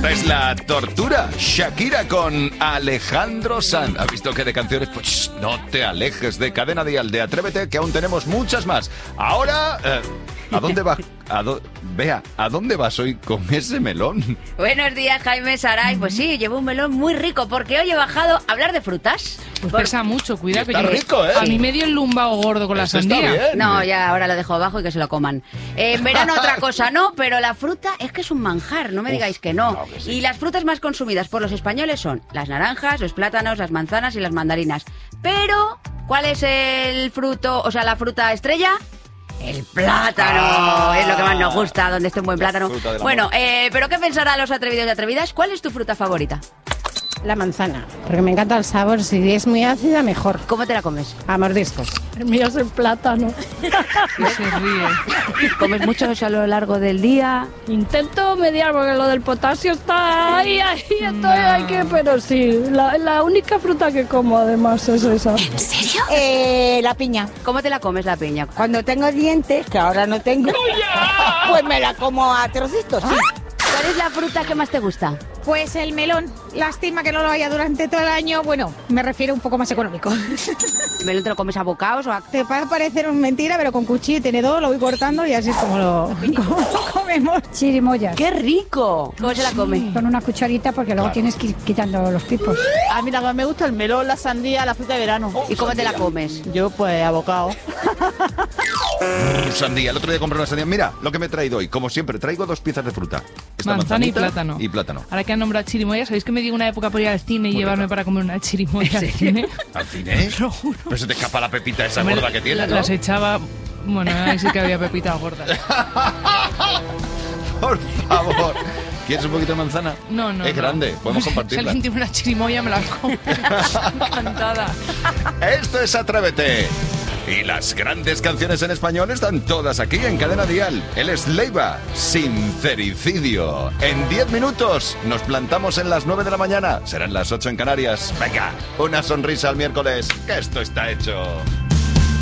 Esta es La Tortura. Shakira con Alejandro Sanz. ¿Has visto que de canciones? Pues no te alejes de Cadena Dial, de Atrévete, que aún tenemos muchas más. Ahora, ¿a dónde vas? Bea, ¿a dónde vas hoy con ese melón? Buenos días, Jaime, Saray. Pues sí, llevo un melón muy rico porque hoy he bajado a hablar de frutas. Pues pesa mucho, cuidado. Está rico, ¿eh? A mí me dio el lumbago gordo con la Este está sandía. bien. No, ya ahora lo dejo abajo y que se lo coman. En verano otra cosa no, pero la fruta es que es un manjar, no me digáis que no. claro que sí. Y las frutas más consumidas por los españoles son las naranjas, los plátanos, las manzanas y las mandarinas. Pero, ¿cuál es el fruto, o sea, la fruta estrella? El plátano, es lo que más nos gusta, donde esté un buen plátano. fruta del amor. Bueno, pero ¿qué pensarán los atrevidos y atrevidas? ¿Cuál es tu fruta favorita? La manzana, porque me encanta el sabor. Si es muy ácida, mejor. ¿Cómo te la comes? A mordiscos. El mío es el plátano. Y se ríe. ¿Comes mucho a lo largo del día? Intento mediar porque lo del potasio está ahí, pero sí, la única fruta que como además es esa. La piña. ¿Cómo te la comes la piña? Cuando tengo dientes, que ahora no tengo, pues me la como a trocitos. ¿Sí? ¿Cuál es la fruta que más te gusta? Pues el melón. Lástima que no lo haya durante todo el año. Bueno, me refiero un poco más económico. ¿El melón te lo comes a bocados o a...? Te va a parecer una mentira, pero con cuchillo y tenedor lo voy cortando y así es como lo comemos. Chirimoyas. ¡Qué rico! ¿Cómo se la come? Con una cucharita porque luego tienes que ir quitando los pipos. A mí me gusta el melón, la sandía, la fruta de verano. ¿Y cómo te la comes? Yo pues abocado. Sandía. El otro día compré una sandía. Mira lo que me he traído hoy. Como siempre, traigo 2 piezas de fruta. Esta Manzana y manzanita plátano. Y plátano. Ahora que han nombrado chirimoyas, ¿sabéis que me dio una época por ir al cine y Muy llevarme rica. para comer una chirimoya al cine? ¿Al cine? Lo juro. Pero se te escapa la pepita esa Hombre, gorda que tiene, ¿no? Las echaba... Bueno, ahí sí que había pepitas gordas. Por favor. ¿Quieres un poquito de manzana? No. Es grande, podemos Si compartirla. alguien tiene una chirimoya, me la como. Encantada. Esto es Atrévete. Y las grandes canciones en español están todas aquí en Cadena Dial. Él es Leiva, Sincericidio. En 10 minutos nos plantamos en las 9 de la mañana. Serán las 8 en Canarias. Venga, una sonrisa al miércoles, que esto está hecho.